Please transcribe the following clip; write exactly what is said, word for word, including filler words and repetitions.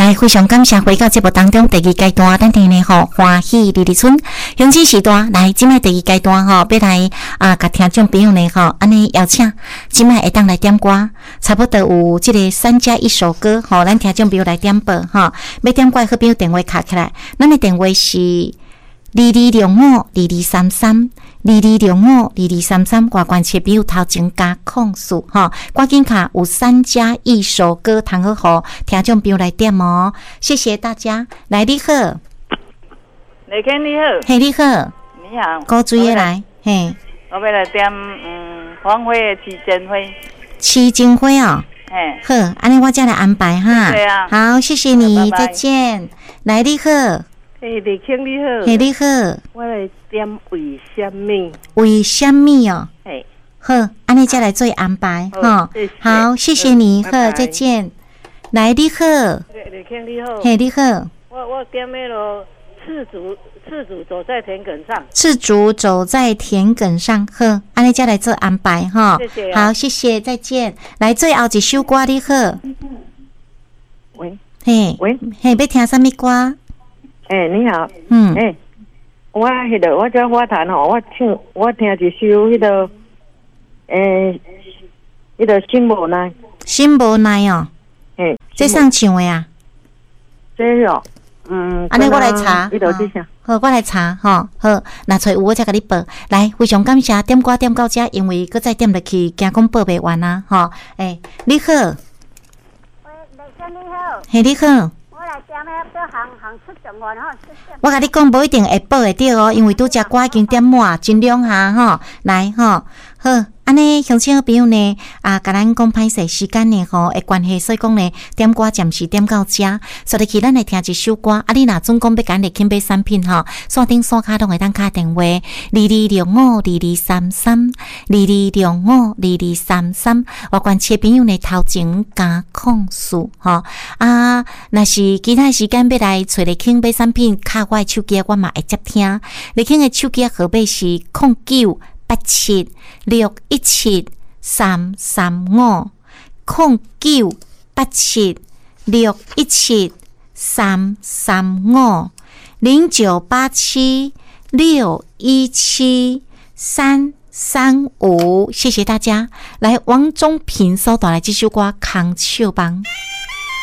来，非常感谢回到节目当中第二阶段，咱听呢吼欢喜梨梨村雄起时段来，即摆第二阶段吼，要来啊，甲听众朋友呢吼，安尼邀请，即摆会当来点歌，差不多有即个三加一首歌吼，咱听众朋友来点播吼，要点歌好朋友电话卡起来，咱的电话是二二六五二二三三。二二六五二二三三，外关切朋友头前加控诉吼，赶紧卡有三加一首歌，通好好听众朋友来点哦，谢谢大家。来，你好， 李谦你好， 嘿，你好， 你好， 高追的来，嘿， 我要来点嗯黄辉的七珍辉， 七金辉哦， 嘿， 好，安尼我再来安排哈， 对啊， 好，谢谢你， 拜拜再见。来，你好， 嘿，李谦你好， 嘿，你好， 我来点为什么？ 为什么哦？ 嘿， 好，安尼再来做安排哈，好，谢谢你，好，再见。来，你好， 李谦你好， 嘿，你好。 我我点那个赤足赤足走在田埂上， 赤足走在田埂上，好，安尼再来做安排哈。 谢谢、啊。 好，谢谢，再见。来，最后一首歌你好。 喂， 嘿， 喂， 嘿，要听什么歌？ 哎、欸，你好， 嗯， 哎、欸，我迄个我叫花坛吼，我唱我听一首迄、那个，诶、欸，迄、那个心无奈， 心无奈哦， 嘿， 这上唱的啊？ 这哦，嗯， 安尼我来查， 你到底啥？ 好，我来查吼，好，若找有我再甲你报。来，非常感谢点歌点到这，因为搁再点落去，惊讲报袂完啊，吼，诶，你好， 喂，李先你好， 嘿，你好。 我来点迄个行行出状元吼， 我甲你讲，无一定会报会到哦，因为拄只歌已经点满，尽量下吼，来吼，好，安尼乡亲好朋友呢，啊，甲咱讲歹势时间呢吼，的关系，所以讲呢，点歌暂时点到遮，所以去咱来听一首歌，啊，你若总讲要甲咱来去买产品吼，线顶线卡拢会当打电话，二二六五二二三三，二二六五二二三三，我关切朋友呢头前加控诉吼，啊，若是其他时间要来找你去买产品，卡我的手机我嘛会接听，你去的手机号码是零九八七六一七三三五零九八七六一七三三五零九八七六一七三三五，谢谢大家。来，王中平搜到来这首歌《空手帮》。